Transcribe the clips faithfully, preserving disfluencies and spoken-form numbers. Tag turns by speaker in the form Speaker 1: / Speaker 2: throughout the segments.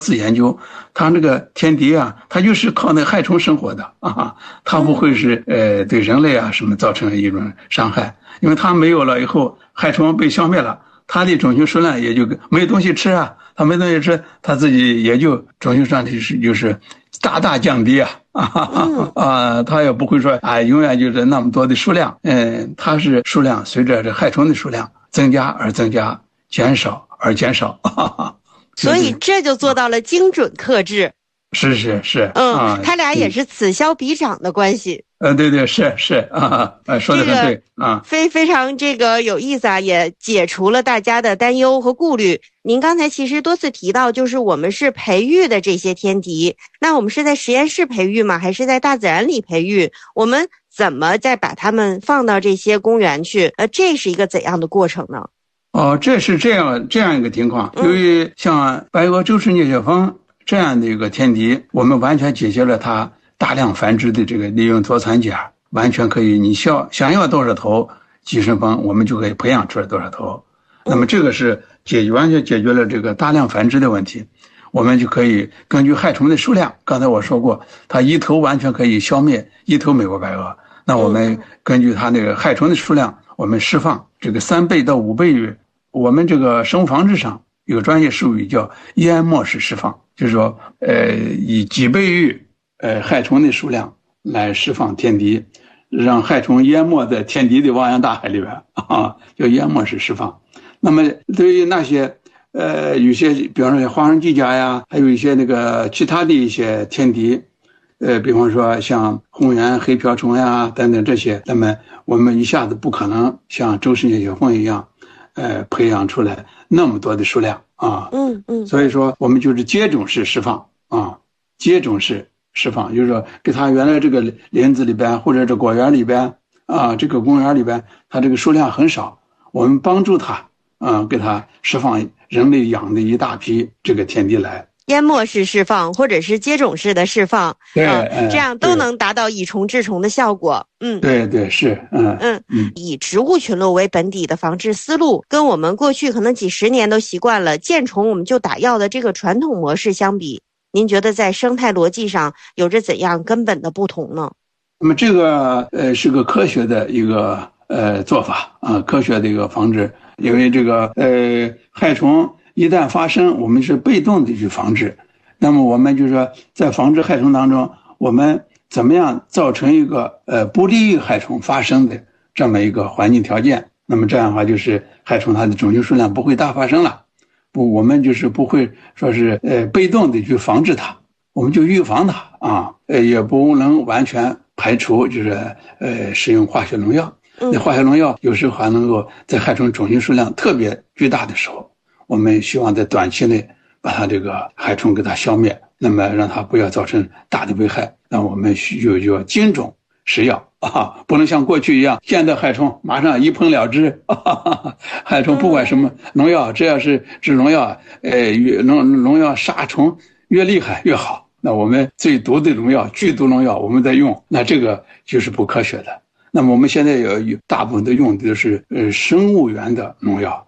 Speaker 1: 自研究，它那个天敌啊，它就是靠那害虫生活的啊，它不会是呃对人类啊什么造成一种伤害，因为它没有了以后，害虫被消灭了，它的种群数量也就没有东西吃啊，它没东西吃，它自己也就种群数量就是就是大大降低啊啊啊，它也不会说啊永远就是那么多的数量，嗯，它是数量随着这害虫的数量增加而增加，减少而减少。哈哈，
Speaker 2: 所以这就做到了精准克制。
Speaker 1: 是是是，
Speaker 2: 嗯，
Speaker 1: 啊、
Speaker 2: 他俩也是此消彼长的关系。
Speaker 1: 呃，对对是是啊，呃，说的很对啊，
Speaker 2: 非非常这个有意思啊，也解除了大家的担忧和顾虑。您刚才其实多次提到，就是我们是培育的这些天敌，那我们是在实验室培育吗？还是在大自然里培育？我们怎么再把它们放到这些公园去？呃，这是一个怎样的过程呢？
Speaker 1: 哦，这是这样这样一个情况。由于像白额洲氏疟血蜂这样的一个天敌，我们完全解决了它大量繁殖的这个利用脱产甲，完全可以，你想想要多少头寄生蜂，我们就可以培养出来多少头。那么这个是解决完全解决了这个大量繁殖的问题，我们就可以根据害虫的数量，刚才我说过，它一头完全可以消灭一头美国白额，那我们根据它那个害虫的数量，我们释放这个三倍到五倍于我们这个生物防治上有个专业术语叫淹没式释放，就是说呃以几倍于呃害虫的数量来释放天敌，让害虫淹没在天敌的汪洋大海里边啊，叫淹没式释放。那么对于那些呃有些比方说花生寄甲呀，还有一些那个其他的一些天敌，呃比方说像红源黑瓢虫呀等等这些，那么我们一下子不可能像洲氏疟血蜂一样呃培养出来那么多的数量啊。
Speaker 2: 嗯嗯，
Speaker 1: 所以说我们就是接种式释放啊，接种式释放，就是说给它原来这个林子里边或者这果园里边啊，这个公园里边它这个数量很少，我们帮助它啊，给它释放人类养的一大批这个天敌来。
Speaker 2: 淹没式释放或者是接种式的释放，
Speaker 1: 对、
Speaker 2: 呃，这样都能达到以虫治虫的效果。嗯，
Speaker 1: 对对是，嗯
Speaker 2: 嗯嗯，以植物群落为本底的防治思路，跟我们过去可能几十年都习惯了见虫我们就打药的这个传统模式相比，您觉得在生态逻辑上有着怎样根本的不同呢？
Speaker 1: 那么这个呃是个科学的一个呃做法啊，科学的一个防治，因为这个呃害虫一旦发生，我们是被动的去防治。那么我们就是说，在防治害虫当中，我们怎么样造成一个呃不利于害虫发生的这么一个环境条件？那么这样的话，就是害虫它的种群数量不会大发生了。不，我们就是不会说是呃被动的去防治它，我们就预防它啊，呃也不能完全排除就是呃使用化学农药。那化学农药有时候还能够在害虫种群数量特别巨大的时候，我们希望在短期内把它这个害虫给它消灭，那么让它不要造成大的危害。那我们需要就要精准施药啊，不能像过去一样，见到害虫马上一喷了之。啊、害虫不管什么农药，只要是治农药，呃，农农药杀虫越厉害越好。那我们最毒的农药、剧毒农药我们在用，那这个就是不科学的。那么我们现在有有大部分都用的都是呃生物源的农药。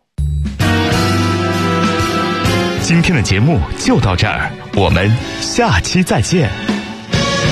Speaker 3: 今天的节目就到这儿，我们下期再见。